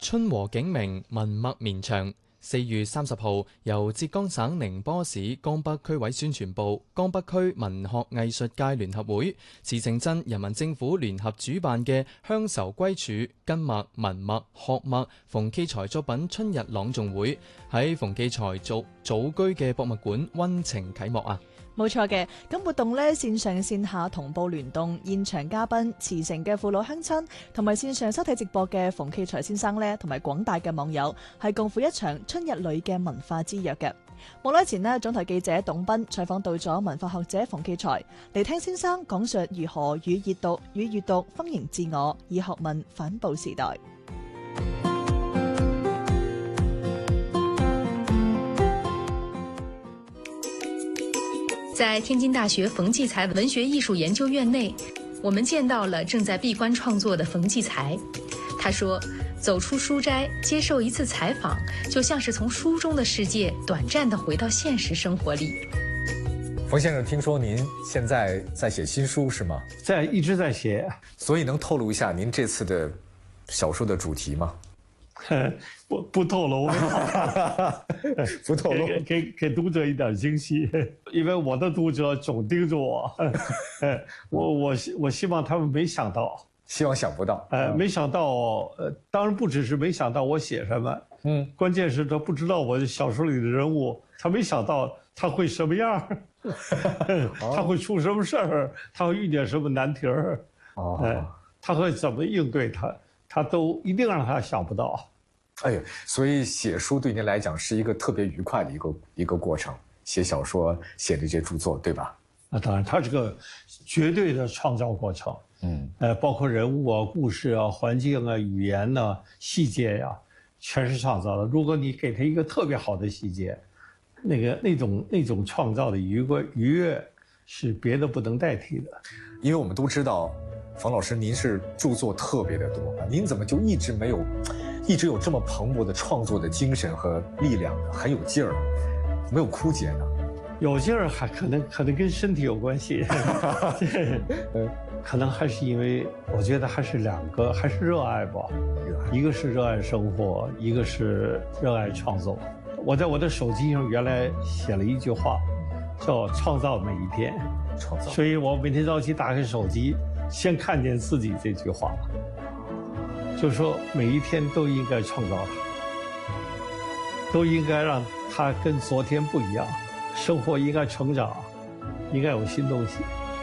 春和景明，文墨綿長。4月30號，由浙江省寧波市江北區委宣傳部、江北區文學藝術界聯合會、慈城鎮人民政府聯合主辦嘅鄉愁歸處、根墨、文墨、學墨、馮驥才作品春日朗誦會喺馮驥才祖居嘅博物館溫情啟幕啊！ 冇錯嘅，咁活動呢，線上線下同步聯動，現場嘉賓慈城嘅父老鄉親，同埋線上收睇直播嘅馮驥才先生呢，同埋廣大嘅網友，係共赴一場春日裏嘅文化之約嘅。冇耐前呢，總台記者董斌採訪到咗文化學者馮驥才，嚟聽先生講述如何與閱讀豐盈自我，以學問反哺時代。 在天津大學馮驥才文學藝術研究院內，我們見到了正在閉關創作的馮驥才。他說，走出書齋，接受一次採訪，就像是從書中的世界短暫地回到現實生活裏。 馮先生，聽說您現在在寫新書是嗎？ 一直在寫， 所以能透露一下您這次的小說的主題嗎？ 不透露， 不透露， 給讀者一點驚喜，因為我的讀者總盯着我，我希望他們沒想到， 希望想不到， 沒想到，當然不只是沒想到我寫什麼，關鍵是他不知道我小說裡的人物，他沒想到他會什麼樣，他會出什麼事兒，他會遇見什麼難題兒，他會怎麼應對他都一定讓他想不到。 哎呀，所以寫書對您來講是一個特別愉快的一個過程，寫小說寫這些著作，對吧？ 那當然，它是個絕對的創造過程。包括人物啊、故事啊、環境啊、語言啊、細節呀，全是創造的。如果你給他一個特別好的細節，那種創造的愉悅是別的不能代替的。 因為我們都知道，馮老師您是著作特別的多，您怎麼就一直有這麼蓬勃的創作的精神和力量呢？很有勁兒，沒有枯竭呢？ 有勁兒還可能跟身體有關係，可能還是因為我覺得還是兩個，還是熱愛吧。一個是熱愛生活，一個是熱愛創作。我在我的手機上原來寫了一句話，叫創造每一天。創造。所以我每天早起打開手機，先看見自己這句話。就是說每一天都應該創造它，都應該讓它跟昨天不一樣，生活應該成長，應該有新東西。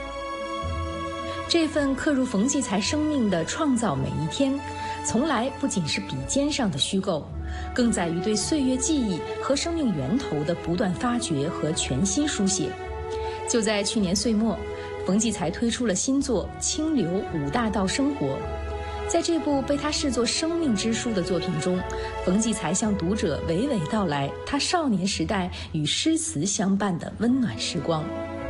這份刻入馮驥才生命的創造每一天，從來不僅是筆尖上的虛構，更在於對歲月記憶和生命源頭的不斷發掘和全新書寫。就在去年歲末，馮驥才推出了新作《清流五大道生活》。在這部被他視作生命之書的作品中，馮驥才向讀者娓娓道來他少年時代與詩詞相伴的溫暖時光。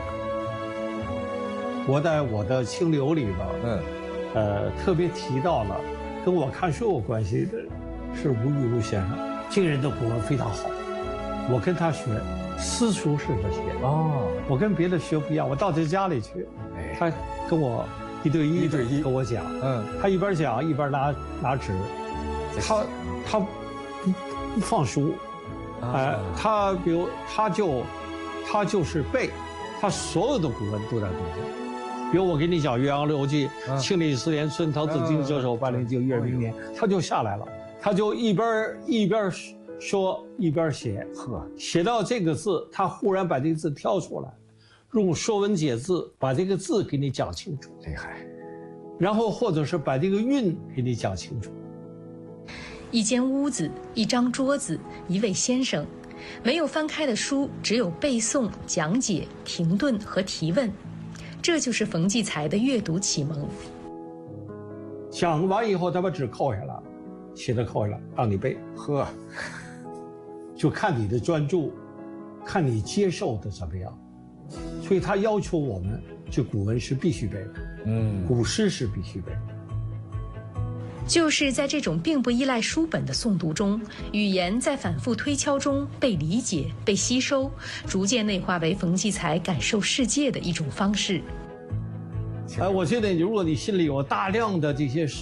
我在我的清流裏邊，特別提到了跟我看書有關係的是吳玉如先生，這個人的古文非常好，我跟他學私塾式的學，我跟別的學不一樣，我到他家裏去，他跟我一對一跟我講，他一邊講一邊拿紙，他不放書，他比如他就是背，他所有的古文都在背。比如我給你講《岳陽樓記》，慶曆4年春，滕子京謫守汴梁京，月明年，他就下來了，他就一邊說一邊寫，寫到這個字，他忽然把這個字挑出來，用《說文解字》把這個字給你講清楚，厲害。然後或者是把這個韻給你講清楚。 一間屋子，一張桌子，一位先生，沒有翻開的書，只有背誦、講解、停頓和提問。這就是馮驥才的閱讀啟蒙。 講完以後，他把紙扣下來，寫的扣下來，讓你背。就看你的專注，看你接受的怎麼樣。所以他要求我們，這古文是必須背的，古詩是必須背的。 就是在這種並不依賴書本的誦讀中，語言在反覆推敲中被理解、被吸收，逐漸內化為馮驥才感受世界的一種方式。 我覺得如果你心裡有大量的這些